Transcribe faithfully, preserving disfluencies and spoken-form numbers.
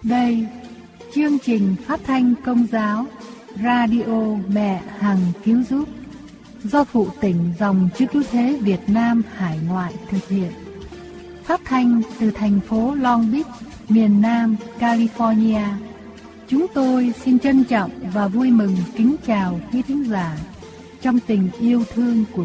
Đây, chương trình phát thanh Công giáo Radio Mẹ Hằng Cứu Giúp do Phụ Tỉnh Dòng Chức Cứu Thế Việt Nam Hải Ngoại thực hiện. Phát thanh từ thành phố Long Beach, miền Nam California. Chúng tôi xin trân trọng và vui mừng kính chào quý thính giả trong tình yêu thương của